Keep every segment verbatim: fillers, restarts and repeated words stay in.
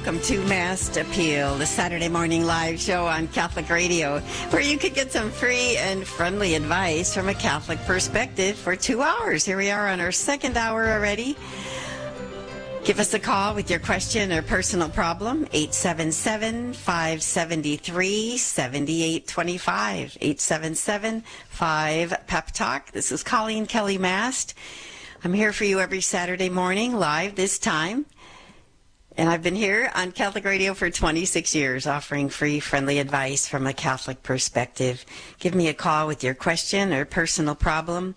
Welcome to Mass Appeal, the Saturday morning live show on Catholic Radio, where you could get some free and friendly advice from a Catholic perspective for two hours. Here we are on our second hour already. Give us a call with your question or personal problem, eight seven seven, five seven three, seven eight two five, eight seven seven, five, P E P Talk. This is Colleen Kelly Mast. I'm here for you every Saturday morning, live this time. And I've been here on Catholic Radio for twenty-six years, offering free, friendly advice from a Catholic perspective. Give me a call with your question or personal problem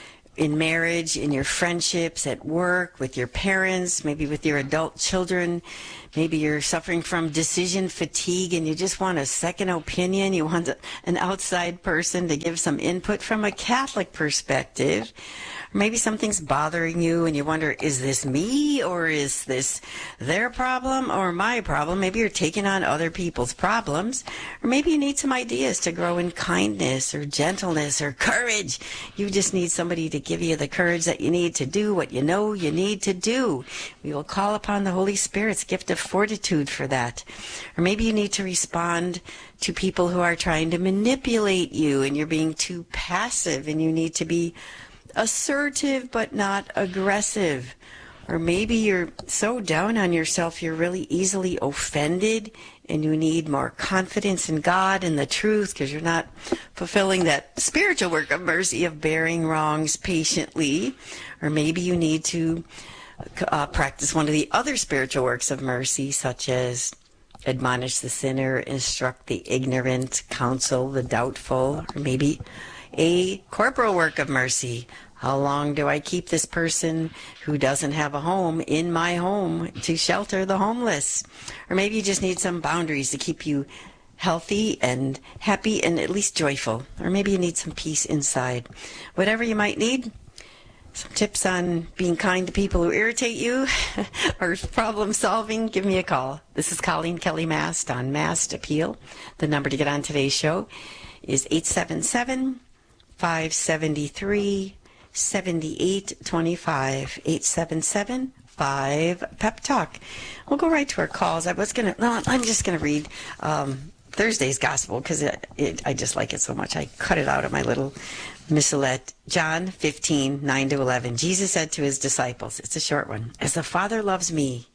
in marriage, in your friendships, at work, with your parents, maybe with your adult children. Maybe you're suffering from decision fatigue and you just want a second opinion. You want an outside person to give some input from a Catholic perspective. Maybe something's bothering you and you wonder, is this me or is this their problem or my problem? Maybe you're taking on other people's problems. Or maybe you need some ideas to grow in kindness or gentleness or courage. You just need somebody to give you the courage that you need to do what you know you need to do. We will call upon the Holy Spirit's gift of fortitude for that. Or maybe you need to respond to people who are trying to manipulate you and you're being too passive and you need to be assertive but not aggressive. Or maybe you're so down on yourself you're really easily offended and you need more confidence in God and the truth because you're not fulfilling that spiritual work of mercy of bearing wrongs patiently. Or maybe you need to uh, practice one of the other spiritual works of mercy, such as admonish the sinner, instruct the ignorant, counsel the doubtful. Or maybe a corporal work of mercy. How long do I keep this person who doesn't have a home in my home to shelter the homeless? Or maybe you just need some boundaries to keep you healthy and happy and at least joyful. Or maybe you need some peace inside. Whatever you might need, some tips on being kind to people who irritate you or problem solving, give me a call. This is Colleen Kelly Mast on Mast Appeal. The number to get on today's show is eight seven seven, five seven three, seven eight two five, eight seven seven, five, P E P Talk. We'll go right to our calls. I was going to, no, I'm just going to read um, Thursday's Gospel because it, it, I just like it so much. I cut it out of my little missalette. John fifteen, nine to eleven. Jesus said to his disciples, it's a short one, as the Father loves me,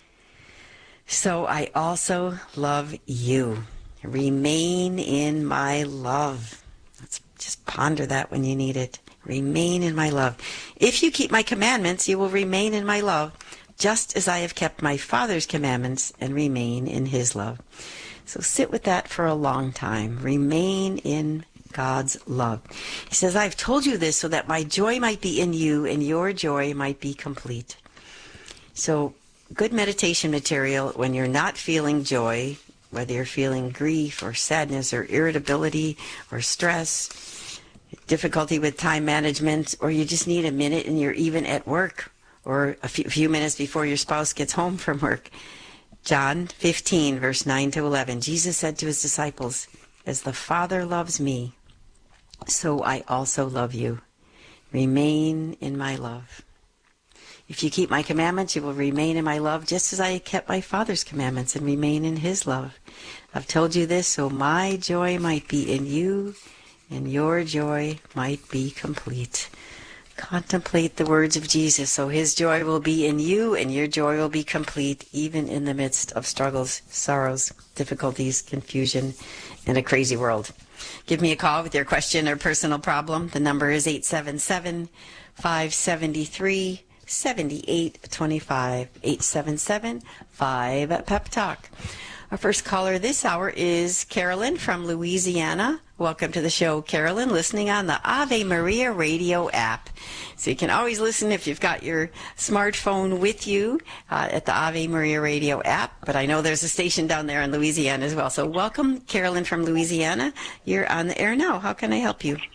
so I also love you. Remain in my love. Let's just ponder that when you need it. Remain in my love. If you keep my commandments, you will remain in my love, just as I have kept my Father's commandments and remain in his love. So sit with that for a long time. Remain in God's love. He says, I've told you this so that my joy might be in you and your joy might be complete. So good meditation material when you're not feeling joy, whether you're feeling grief or sadness or irritability or stress, difficulty with time management, or you just need a minute and you're even at work or a few, few minutes before your spouse gets home from work. John fifteen, verse nine to eleven, Jesus said to his disciples, as the Father loves me, so I also love you. Remain in my love. If you keep my commandments, you will remain in my love, just as I kept my Father's commandments and remain in his love. I've told you this so my joy might be in you and your joy might be complete. Contemplate the words of Jesus so his joy will be in you and your joy will be complete, even in the midst of struggles, sorrows, difficulties, confusion, and a crazy world. Give me a call with your question or personal problem. The number is eight seven seven, five seven three, seven eight two five, eight seven seven, five, P E P Talk. Our first caller this hour is Carolyn from Louisiana. Welcome to the show, Carolyn, listening on the Ave Maria radio app. So you can always listen if you've got your smartphone with you uh, at the Ave Maria radio app. But I know there's a station down there in Louisiana as well. So welcome, Carolyn from Louisiana. You're on the air now. How can I help you?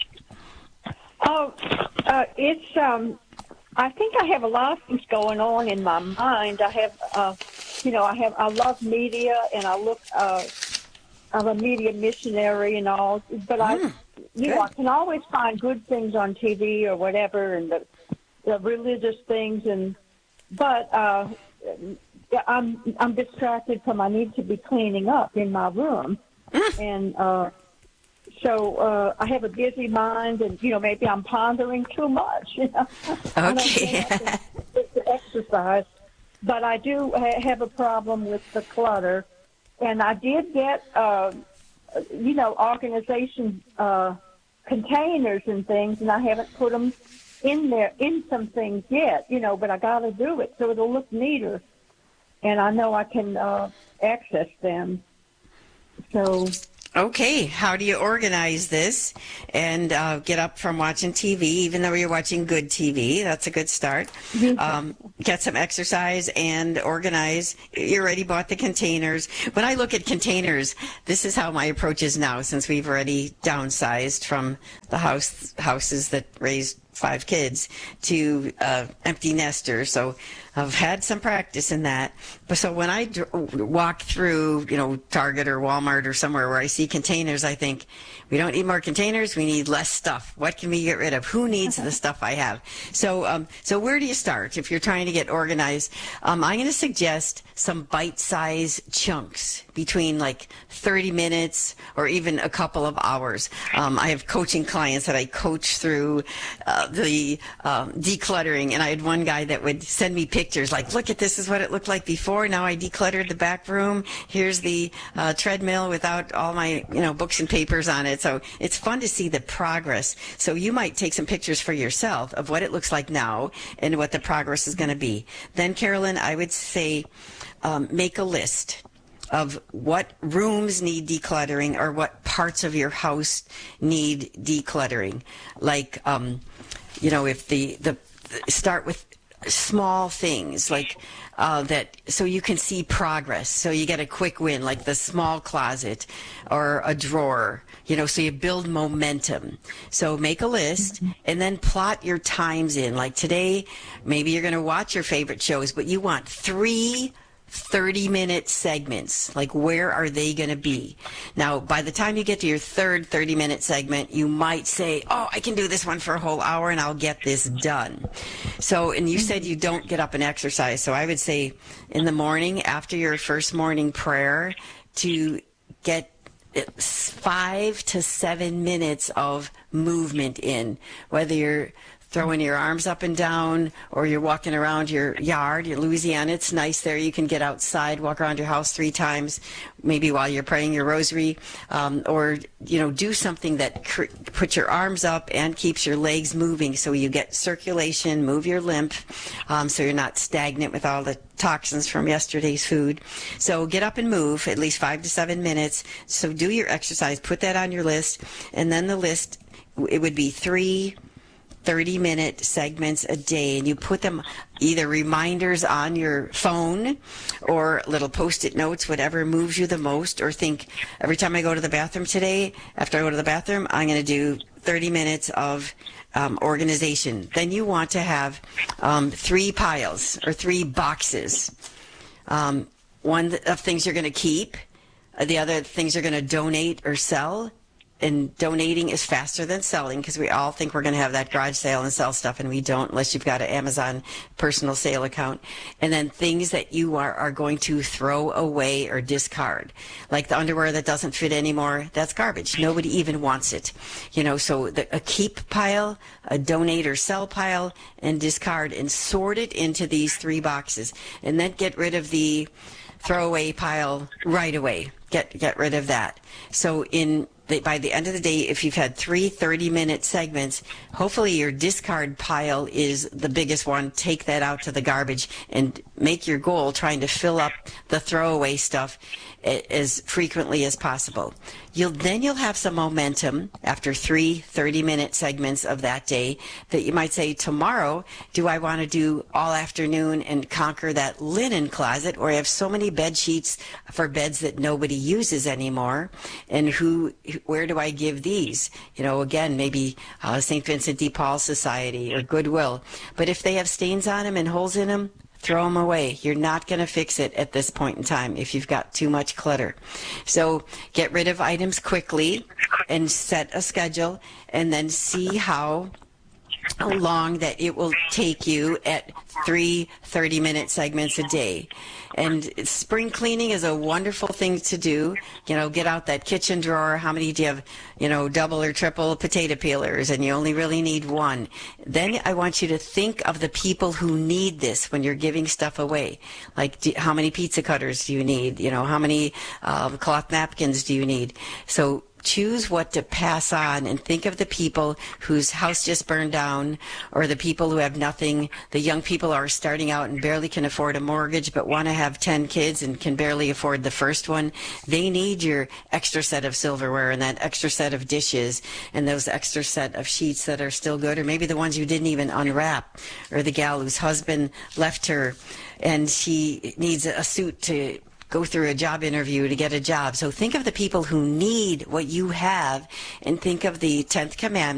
Oh, uh, it's, um, I think I have a lot of things going on in my mind. I have, uh, you know, I have, I love media and I look, uh, I'm a media missionary and all, but I, mm, you good. know, I can always find good things on T V or whatever, and the, the religious things, and but uh, yeah, I'm I'm distracted from I need to be cleaning up in my room, and uh, so uh, I have a busy mind, and you know maybe I'm pondering too much. You know, I don't Okay. get up and to exercise, but I do ha- have a problem with the clutter, and I did get uh, you know organization uh, containers and things, and I haven't put them in there in some things yet. You know, but I got to do it so it'll look neater. And I know I can uh, access them. So, Okay, how do you organize this and uh, get up from watching T V, even though you're watching good T V? That's a good start. Um, get some exercise and organize. You already bought the containers. When I look at containers, this is how my approach is now, since we've already downsized from the house houses that raised five kids to uh, empty nesters. So I've had some practice in that. But so when I d- walk through, you know, Target or Walmart or somewhere where I see containers, I think, we don't need more containers. We need less stuff. What can we get rid of? Who needs the stuff I have? So, um, so where do you start if you're trying to get organized? Um, I'm going to suggest some bite-sized chunks between like thirty minutes or even a couple of hours. Um, I have coaching clients that I coach through uh, the um, decluttering, and I had one guy that would send me pictures like, look at this is what it looked like before. Now I decluttered the back room. Here's the uh, treadmill without all my, you know, books and papers on it. So it's fun to see the progress. So you might take some pictures for yourself of what it looks like now and what the progress is going to be. Then, Carolyn, I would say um, make a list of what rooms need decluttering or what parts of your house need decluttering. Like, um, you know, if the, the start with small things like uh, that, so you can see progress. So you get a quick win, like the small closet or a drawer, you know, so you build momentum. So make a list and then plot your times in. Like today, maybe you're going to watch your favorite shows, but you want three thirty-minute segments. Like, where are they going to be? Now, by the time you get to your third thirty-minute segment, you might say, oh, I can do this one for a whole hour and I'll get this done. So, and you said you don't get up and exercise. So I would say in the morning, after your first morning prayer, to get five to seven minutes of movement in, whether you're throwing your arms up and down, or you're walking around your yard. You're Louisiana, it's nice there. You can get outside, walk around your house three times, maybe while you're praying your rosary, um, or, you know, do something that cr- puts your arms up and keeps your legs moving so you get circulation, move your lymph, um, so you're not stagnant with all the toxins from yesterday's food. So get up and move at least five to seven minutes. So do your exercise, put that on your list, and then the list, it would be three thirty-minute segments a day, and you put them either reminders on your phone or little post-it notes, whatever moves you the most, or think, every time I go to the bathroom today, after I go to the bathroom, I'm going to do thirty minutes of um, organization. Then you want to have um, three piles or three boxes. Um, one of things you're going to keep, the other things you're going to donate or sell. And donating is faster than selling, because we all think we're going to have that garage sale and sell stuff, and we don't unless you've got an Amazon personal sale account. And then things that you are, are going to throw away or discard, like the underwear that doesn't fit anymore, that's garbage. Nobody even wants it. You know, so the, a keep pile, a donate or sell pile, and discard, and sort it into these three boxes. And then get rid of the throwaway pile right away. Get, get rid of that. So in by the end of the day, if you've had three thirty-minute segments, hopefully your discard pile is the biggest one. Take that out to the garbage and make your goal trying to fill up the throwaway stuff as frequently as possible. You'll then you'll have some momentum after three thirty-minute segments of that day that you might say, tomorrow, do I want to do all afternoon and conquer that linen closet, or I have so many bed sheets for beds that nobody uses anymore, and who where do I give these? You know, again, maybe uh, Saint Vincent de Paul Society or Goodwill. But if they have stains on them and holes in them, throw them away. You're not going to fix it at this point in time if you've got too much clutter. So get rid of items quickly and set a schedule, and then see how long that it will take you at three thirty-minute segments a day. And spring cleaning is a wonderful thing to do. You know, get out that kitchen drawer. How many do you have, you know, double or triple potato peelers, and you only really need one? Then I want you to think of the people who need this when you're giving stuff away. Like, do, how many pizza cutters do you need? You know, how many uh, cloth napkins do you need? So choose what to pass on and think of the people whose house just burned down, or the people who have nothing, the young people who are starting out and barely can afford a mortgage but want to have ten kids and can barely afford the first one. They need your extra set of silverware and that extra set of dishes and those extra set of sheets that are still good, or maybe the ones you didn't even unwrap, or the gal whose husband left her and she needs a suit to go through a job interview to get a job. So think of the people who need what you have, and think of the tenth commandment.